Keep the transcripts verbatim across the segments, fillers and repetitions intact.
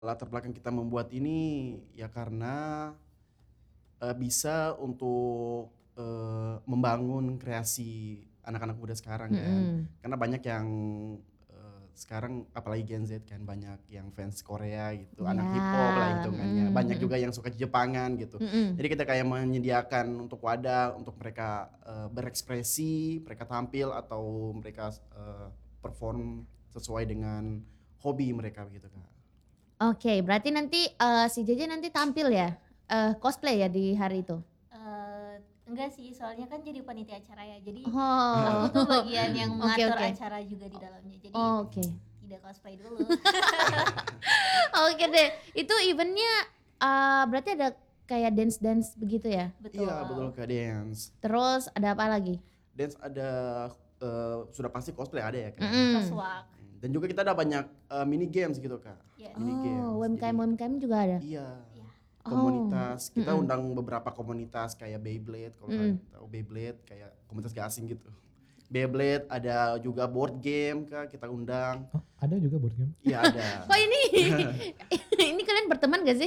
Latar belakang kita membuat ini ya karena, eee, bisa untuk, eee, membangun kreasi anak-anak muda sekarang kan. Mhm. Karena banyak yang, eee, sekarang apalagi Gen Z kan banyak yang fans Korea gitu, Iya, anak K-pop lah hitungannya, mhm banyak mhm. juga yang suka Jepangan gitu. Mhm. Jadi kita kayak menyediakan untuk wadah untuk mereka, eee, berekspresi, mereka tampil atau mereka, eee, perform sesuai dengan hobi mereka begitu, Kak. Oke, berarti nanti, eee, si Jeje nanti tampil ya? Eee, cosplay ya di hari itu? Eee, enggak sih, soalnya kan jadi panitia acara ya, jadi aku Oh, tuh bagian yang oke mengatur oke. acara juga di dalamnya, jadi O oke. tidak cosplay dulu. Oke deh, itu event-nya, eee, berarti ada kayak dance-dance begitu ya? Iya betul Betul. Kak, dance. Terus ada apa lagi? Dance ada, eee, sudah pasti cosplay ada ya Kak ya. Mhm. Crosswalk. Dan juga kita ada banyak, eee, mini games gitu Kak, Yes. mini games Oh, jadi UMKM-UMKM juga ada? iya, Iya. Oh, komunitas, kita mhm. undang beberapa komunitas kayak Beyblade kalau kalian Mhm. tahu Beyblade kayak komunitas gasing gitu. Beyblade, ada juga board game Kak, kita undang. Oh, ada juga board game? Iya ada. Oh ini, ini kalian berteman gak sih?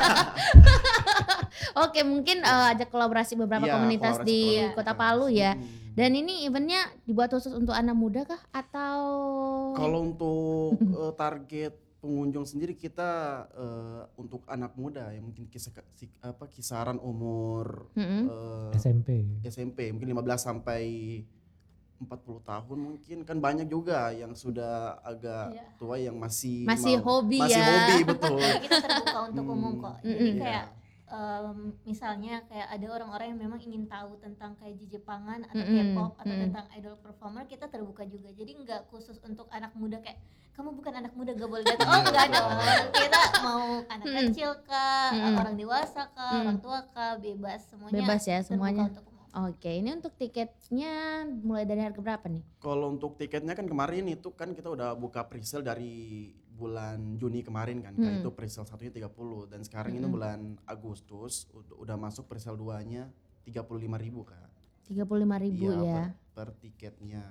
Oke mungkin, eee, ajak kolaborasi beberapa Iya, komunitas kolaborasi di Iya. Kota komunitas, Palu ya. mhm. Dan ini event-nya dibuat khusus untuk anak muda kah atau Kalau untuk, eee, target pengunjung sendiri kita, eee, untuk anak muda yang mungkin kisa ka sik apa, kisaran umur, Mhm. eee, S M P. S M P mungkin lima belas sampai empat puluh tahun mungkin, kan banyak juga yang sudah agak Iya. tua yang masih Masih mau hobi masih ya. hobi betul. Tapi kita terbuka untuk umum Mmm, kok. Mhm. Jadi iya. kayak, mmm, misalnya kayak ada orang-orang yang memang ingin tahu tentang kayak Jejepangan atau Mhm, K-pop atau mhm. tentang idol performer, kita terbuka juga. Jadi nggak khusus untuk anak muda kayak, "Kamu bukan anak muda gak boleh datang." Oh Iya enggak betul. dong, kita mau anak Mhm. kecil kah, Mhm. orang dewasa kah, Mhm. orang tua kah, bebas semuanya Bebas ya terbuka semuanya? untuk umum. Oke, ini untuk tiketnya mulai dari harga berapa nih? Kalau untuk tiketnya kan kemarin itu kan kita udah buka presale dari bulan Juni kemarin kan Kak, itu Mhm. presale satunya tiga puluh dan sekarang ini Mhm. bulan Agustus ud udah masuk presale duanya tiga puluh lima ribu Kak. tiga puluh lima ribu Iya per ya? per tiketnya.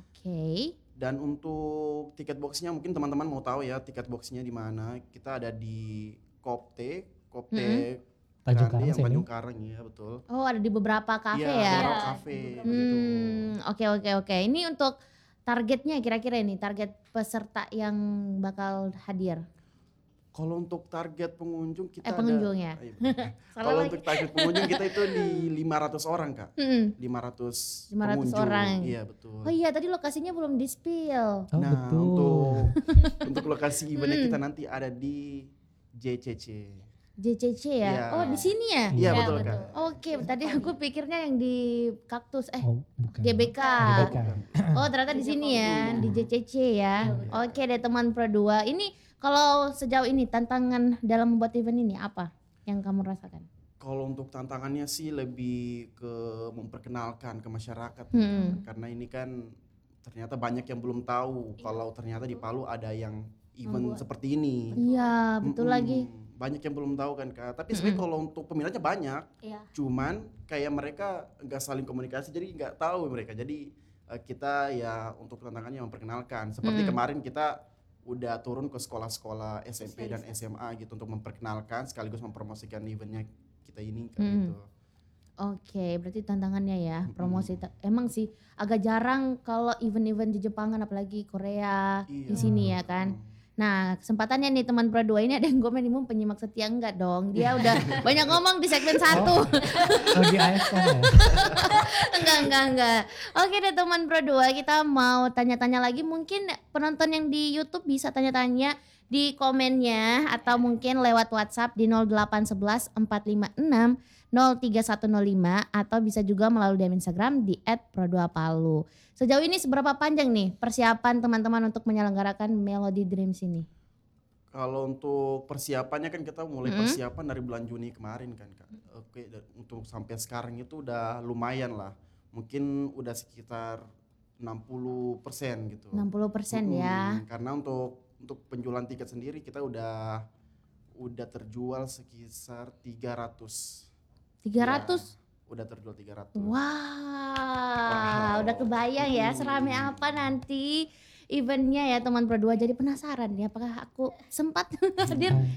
Oke. Dan untuk tiket box-nya mungkin teman-teman mau tahu ya tiket box-nya di mana, kita ada di Kopte, Kopte Mhm. Tanjung Grande Karang yang sini. Tanjung Karang iya betul. Oh ada di beberapa kafe Iya, ya? beberapa Iya, kafe di beberapa begitu. Mmm, oke oke oke. Ini untuk targetnya kira-kira ini, target peserta yang bakal hadir? Kalau untuk target pengunjung Eh kita ada pengunjung ya? iya bener. Salah Kalau lagi. untuk target pengunjung kita itu di lima ratus orang Kak, Mhm. lima ratus lima ratus pengunjung, orang. iya betul. Oh iya tadi lokasinya belum di-spill. Oh Nah betul. untuk untuk lokasi event-nya Mhm. kita nanti ada di J C C. J C C ya? Iya. Oh di sini ya? Iya Iya betul Kak. betul. Oke, tadi aku pikirnya yang di Kaktus, eh Oh bukan. G B K. G B K. Oh ternyata di sini ya, di J C C ya. Iya. Oke deh teman Pro dua. Ini kalau sejauh ini tantangan dalam membuat event ini apa yang kamu rasakan? Kalau untuk tantangannya sih lebih ke memperkenalkan ke masyarakat ya, Hmm. Kak. Karena ini kan ternyata banyak yang belum tahu Iya, kalau ternyata di betul. Palu ada yang event Membuat. seperti ini. Iya betul Mhm, lagi. banyak yang belum tahu kan Kak, tapi sebenarnya Mhm. kalau untuk peminatnya banyak, Iya. cuman kayak mereka nggak saling komunikasi jadi nggak tahu mereka. Jadi eh, kita ya untuk tantangannya memperkenalkan. Seperti Mhm. kemarin kita udah turun ke sekolah-sekolah S M P dan S Sosialisasi. M A gitu untuk memperkenalkan sekaligus mempromosikan eventnya kita ini Kak Mhm. gitu. Oke, berarti tantangannya ya promosi. Mhm. ta- Emang sih agak jarang kalau event-event di Jepangan apalagi Korea di Iya. sini ya kan. Mhm. Nah kesempatannya nih teman Pro dua ini ada yang komen mau penyimak setia enggak dong. Dia udah banyak ngomong di segmen satu. Lagi A S M ya. Enggak enggak enggak. Oke deh teman Pro dua, kita mau tanya-tanya lagi. Mungkin penonton yang di YouTube bisa tanya-tanya di komennya atau mungkin lewat WhatsApp di nol delapan satu satu empat lima enam nol tiga satu nol lima atau bisa juga melalui D M Instagram di et pro dua palu. Sejauh ini seberapa panjang nih persiapan teman-teman untuk menyelenggarakan Melody Dreams ini? Kalau untuk persiapannya kan kita mulai Mhm. persiapan dari bulan Juni kemarin kan Kak. Oke, dan untuk sampai sekarang itu udah lumayan lah. Mungkin udah sekitar enam puluh persen gitu. enam puluh persen ya. Mhm, karena untuk untuk penjualan tiket sendiri kita udah udah terjual sekitar tiga ratus. tiga ratus. Ya, udah terjual tiga ratus. Wah, Wow. udah kebayang ya Mhm. serame apa nanti eventnya ya teman Pro dua, jadi penasaran ya apakah aku sempat hadir